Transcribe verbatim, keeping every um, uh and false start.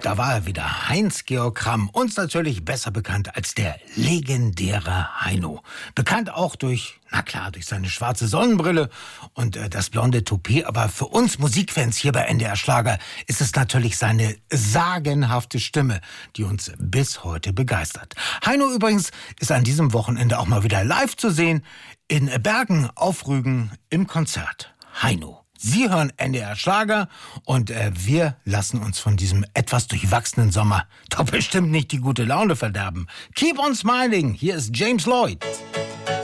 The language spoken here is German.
da war er wieder, Heinz-Georg Kramm, uns natürlich besser bekannt als der legendäre Heino. Bekannt auch durch, na klar, durch seine schwarze Sonnenbrille und äh, das blonde Toupet, aber für uns Musikfans hier bei N D R Schlager ist es natürlich seine sagenhafte Stimme, die uns bis heute begeistert. Heino übrigens ist an diesem Wochenende auch mal wieder live zu sehen, in Bergen auf Rügen im Konzert. Heino. Sie hören N D R Schlager und äh, wir lassen uns von diesem etwas durchwachsenen Sommer doch bestimmt nicht die gute Laune verderben. Keep on smiling, hier ist James Lloyd.